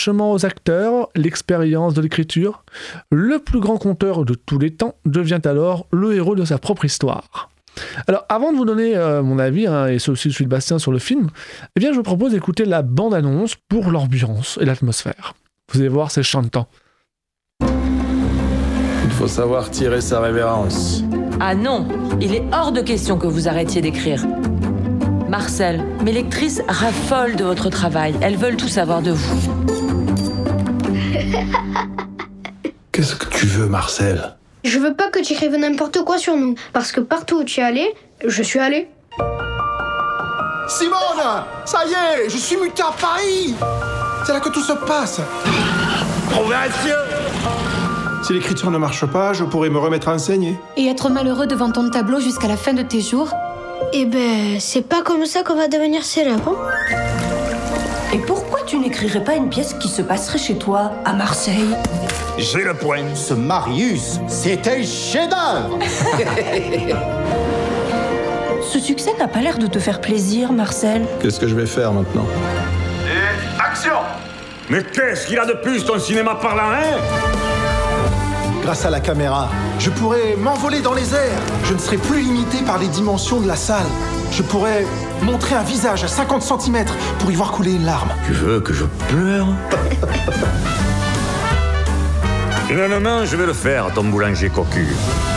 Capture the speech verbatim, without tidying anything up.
l'attachement aux acteurs, l'expérience de l'écriture, le plus grand conteur de tous les temps devient alors le héros de sa propre histoire. Alors, avant de vous donner euh, mon avis, hein, et celui de Bastien sur le film, eh bien, je vous propose d'écouter la bande-annonce pour l'ambiance et l'atmosphère. Vous allez voir, c'est chantant. Il faut savoir tirer sa révérence. Ah non, il est hors de question que vous arrêtiez d'écrire. Marcel, mes lectrices raffolent de votre travail. Elles veulent tout savoir de vous. Qu'est-ce que tu veux, Marcel ? Je veux pas que tu écrives n'importe quoi sur nous, parce que partout où tu es allé, je suis allé. Simone, ça y est, je suis muté à Paris. C'est là que tout se passe. Conversion ! Si l'écriture ne marche pas, je pourrais me remettre à enseigner. Et être malheureux devant ton tableau jusqu'à la fin de tes jours ? Eh ben, c'est pas comme ça qu'on va devenir célèbre. Hein. Et pourquoi tu n'écrirais pas une pièce qui se passerait chez toi, à Marseille ? J'ai le point. Ce Marius, c'est un chef-d'œuvre. Ce succès n'a pas l'air de te faire plaisir, Marcel. Qu'est-ce que je vais faire maintenant ? Et action ! Mais qu'est-ce qu'il a de plus ton cinéma parlant, hein ? Grâce à la caméra, je pourrais m'envoler dans les airs. Je ne serai plus limité par les dimensions de la salle. Je pourrais montrer un visage à cinquante centimètres pour y voir couler une larme. Tu veux que je pleure ? Finalement, je vais le faire, ton boulanger cocu.